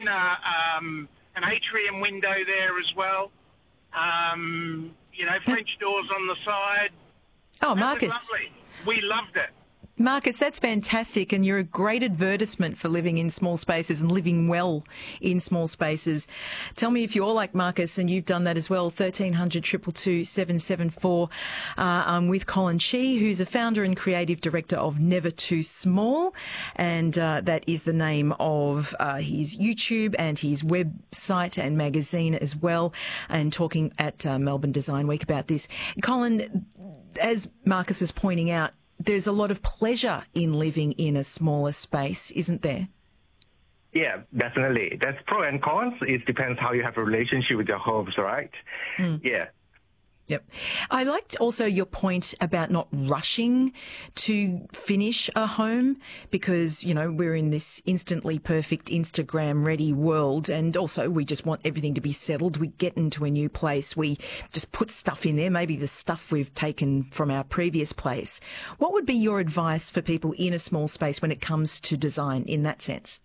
an atrium window there as well. French doors on the side. Oh, That Marcus. was lovely. We loved it. Marcus, that's fantastic, and you're a great advertisement for living in small spaces and living well in small spaces. Tell me if you're like Marcus and you've done that as well. 1300 222 774. I'm with Colin Chee, who's a founder and creative director of Never Too Small, and that is the name of his YouTube and his website and magazine as well, and talking at Melbourne Design Week about this. Colin, as Marcus was pointing out, there's a lot of pleasure in living in a smaller space, isn't there? Yeah, definitely. That's pro and cons. It depends how you have a relationship with your homes, right? Yeah. Yep. I liked also your point about not rushing to finish a home because, we're in this instantly perfect Instagram ready world, and also we just want everything to be settled. We get into a new place. We just put stuff in there, maybe the stuff we've taken from our previous place. What would be your advice for people in a small space when it comes to design in that sense?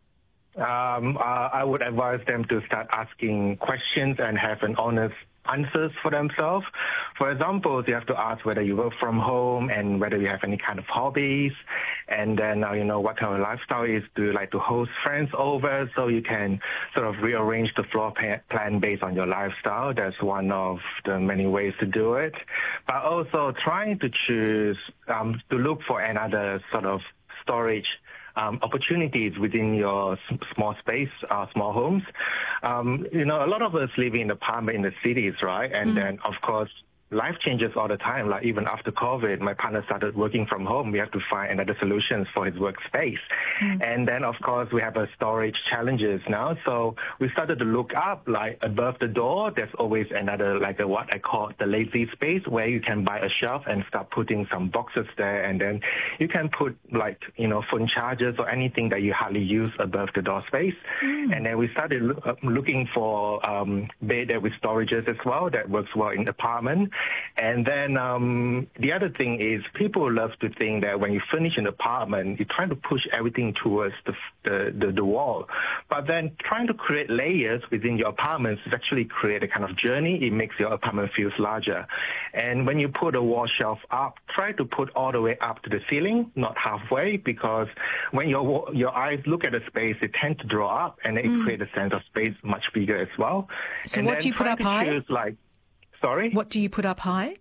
I would advise them to start asking questions and have an honest answers for themselves. For example, you have to ask whether you work from home and whether you have any kind of hobbies, and then what kind of lifestyle is. Do you like to host friends over? So you can sort of rearrange the floor plan based on your lifestyle. That's one of the many ways to do it. But also trying to choose to look for another sort of storage opportunities within your small space, small homes. A lot of us live in apartment in the cities, right? And then, of course, life changes all the time. Like even after COVID, my partner started working from home. We have to find another solutions for his workspace. And then, of course, we have a storage challenges now. So we started to look up, like above the door, there's always another, what I call the lazy space, where you can buy a shelf and start putting some boxes there. And then you can put phone chargers or anything that you hardly use above the door space. And then we started looking for bed with storages as well that works well in apartment. And then the other thing is people love to think that when you furnish an apartment, you're trying to push everything towards the wall. But then trying to create layers within your apartments is actually create a kind of journey. It makes your apartment feel larger. And when you put a wall shelf up, try to put all the way up to the ceiling, not halfway, because when your eyes look at the space, it tends to draw up, and it creates a sense of space much bigger as well. So what do you put up high? Sorry? What do you put up high?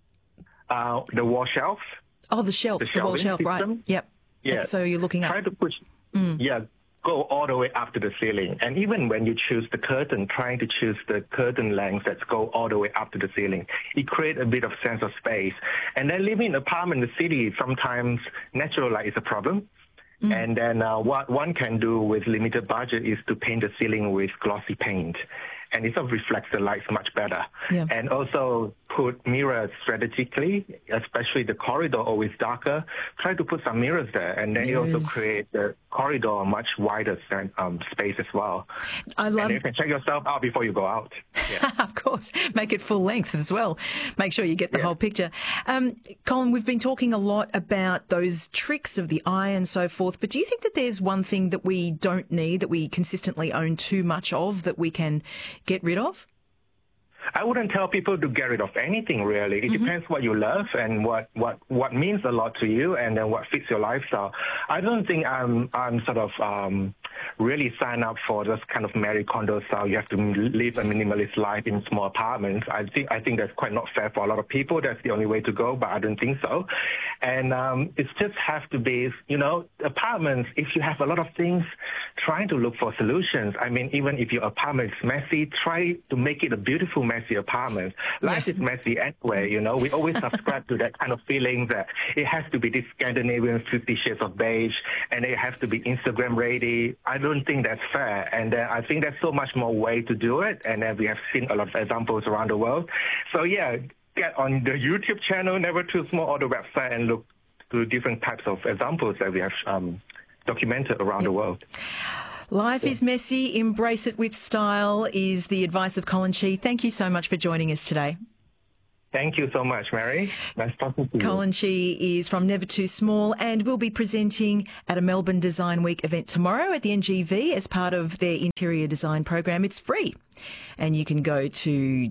The wall shelf. Oh, the shelf, the wall shelf, system. Right. Yep. Yeah. So you're looking up. Try to push, go all the way up to the ceiling. And even when you choose the curtain, trying to choose the curtain length that go all the way up to the ceiling, it creates a bit of sense of space. And then living in an apartment in the city, sometimes natural light is a problem. And then what one can do with limited budget is to paint the ceiling with glossy paint. And it sort of reflects the lights much better. Yeah. And also put mirrors strategically, especially the corridor always darker. Try to put some mirrors there, and then you also create the corridor a much wider space as well. And you can check yourself out before you go out. Yeah. Of course. Make it full length as well. Make sure you get the whole picture. Colin, we've been talking a lot about those tricks of the eye and so forth, but do you think that there's one thing that we don't need, that we consistently own too much of, that we can get rid of? I wouldn't tell people to get rid of anything, really. It depends what you love and what means a lot to you, and then what fits your lifestyle. I don't think I'm sort of really sign up for this kind of Marie Kondo style. You have to live a minimalist life in small apartments. I think that's quite not fair for a lot of people. That's the only way to go, but I don't think so. And it just has to be, apartments, if you have a lot of things, trying to look for solutions. I mean, even if your apartment is messy, try to make it a beautiful messy apartment. Life is messy anyway, We always subscribe to that kind of feeling that it has to be this Scandinavian 50 Shades of Beige, and it has to be Instagram ready. I don't think that's fair. And I think there's so much more way to do it. And we have seen a lot of examples around the world. So get on the YouTube channel, Never Too Small, or the website, and look to different types of examples that we have documented around the world. Life is messy, embrace it with style is the advice of Colin Chee. Thank you so much for joining us today. Thank you so much, Mary. Nice talking to you. Colin Chee is from Never Too Small and will be presenting at a Melbourne Design Week event tomorrow at the NGV as part of their interior design program. It's free, and you can go to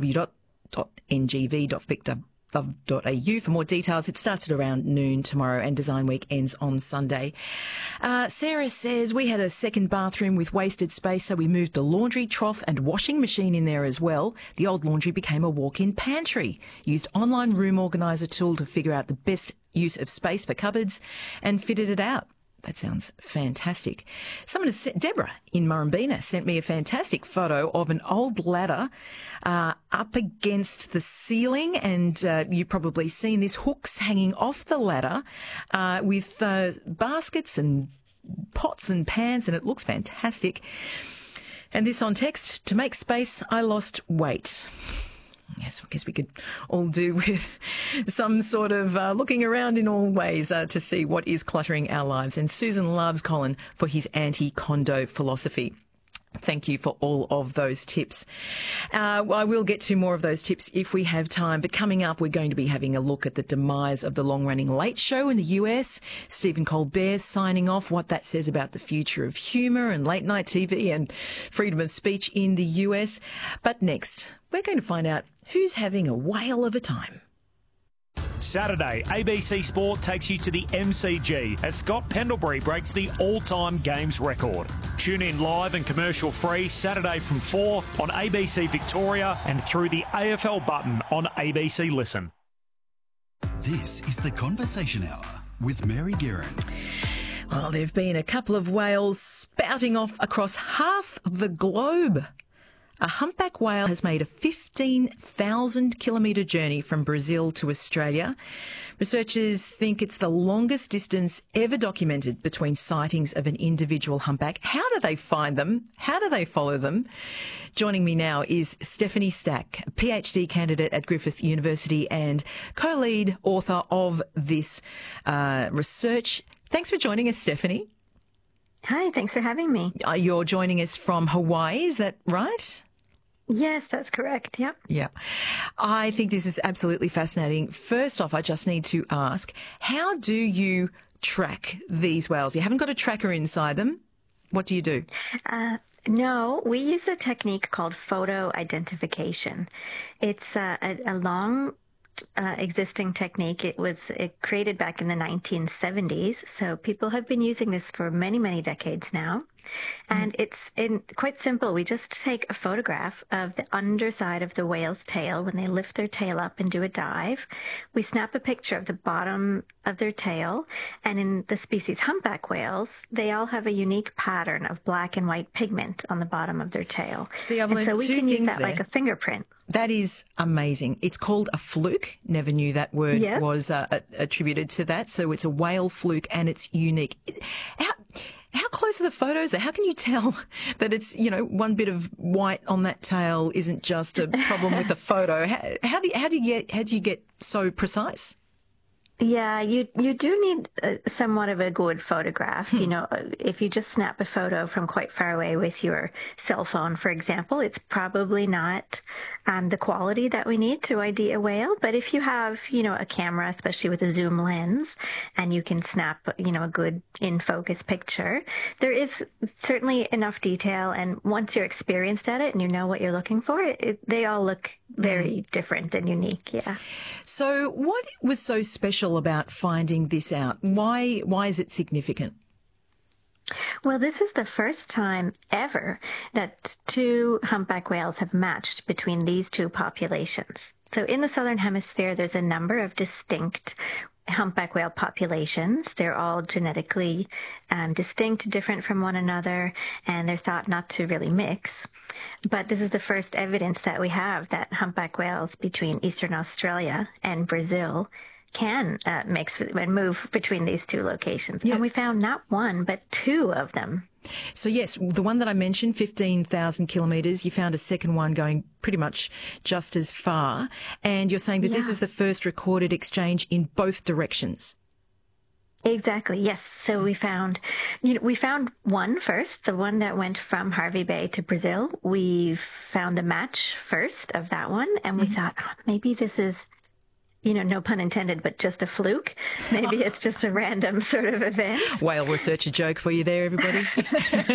www.ngv.vic.gov.au for more details. It starts at around noon tomorrow and Design Week ends on Sunday. Sarah says, we had a second bathroom with wasted space, so we moved the laundry, trough and washing machine in there as well. The old laundry became a walk-in pantry. Used online room organiser tool to figure out the best use of space for cupboards and fitted it out. That sounds fantastic. Deborah in Murrumbina sent me a fantastic photo of an old ladder up against the ceiling, and you've probably seen this, hooks hanging off the ladder with baskets and pots and pans, and it looks fantastic. And this on text: to make space, I lost weight. Yes, I guess we could all do with some sort of looking around in all ways to see what is cluttering our lives. And Susan loves Colin for his anti-condo philosophy. Thank you for all of those tips. I will get to more of those tips if we have time. But coming up, we're going to be having a look at the demise of the long-running Late Show in the US. Stephen Colbert signing off, what that says about the future of humour and late-night TV and freedom of speech in the US. But next, we're going to find out who's having a whale of a time. Saturday, ABC Sport takes you to the MCG as Scott Pendlebury breaks the all-time games record. Tune in live and commercial-free Saturday from 4 on ABC Victoria and through the AFL button on ABC Listen. This is the Conversation Hour with Mary Guerin. Well, there have been a couple of whales spouting off across half the globe. A humpback whale has made a 15,000-kilometre journey from Brazil to Australia. Researchers think it's the longest distance ever documented between sightings of an individual humpback. How do they find them? How do they follow them? Joining me now is Stephanie Stack, a PhD candidate at Griffith University and co-lead author of this research. Thanks for joining us, Stephanie. Hi, thanks for having me. You're joining us from Hawaii, is that right? Yes, that's correct. Yep. Yeah. I think this is absolutely fascinating. First off, I just need to ask, how do you track these whales? You haven't got a tracker inside them. What do you do? No, we use a technique called photo identification. It's a long existing technique. It created back in the 1970s. So people have been using this for many, many decades now. And it's quite simple. We just take a photograph of the underside of the whale's tail when they lift their tail up and do a dive. We snap a picture of the bottom of their tail. And in the species humpback whales, they all have a unique pattern of black and white pigment on the bottom of their tail. See, I've learned so we two can use things that there. like a fingerprint. That is amazing. It's called a fluke. Never knew that word was attributed to that. So it's a whale fluke and it's unique. How close are the photos? How can you tell that it's, one bit of white on that tail isn't just a problem with the photo? How do you get so precise? Yeah, you do need somewhat of a good photograph. If you just snap a photo from quite far away with your cell phone, for example, it's probably not the quality that we need to ID a whale. But if you have, a camera, especially with a zoom lens, and you can snap, a good in-focus picture, there is certainly enough detail. And once you're experienced at it and you know what you're looking for, they all look very different and unique. Yeah. So what was so special about finding this out? Why is it significant? Well, this is the first time ever that two humpback whales have matched between these two populations. So in the Southern Hemisphere, there's a number of distinct humpback whale populations. They're all genetically distinct, different from one another, and they're thought not to really mix. But this is the first evidence that we have that humpback whales between Eastern Australia and Brazil can mix and move between these two locations. Yeah. And we found not one, but two of them. So, yes, the one that I mentioned, 15,000 kilometres, you found a second one going pretty much just as far. And you're saying that this is the first recorded exchange in both directions. Exactly. Yes. So we found one first, the one that went from Hervey Bay to Brazil. We found a match first of that one, and we thought, oh, maybe this is, no pun intended, but just a fluke. Maybe it's just a random sort of event. Whale researcher joke for you there, everybody.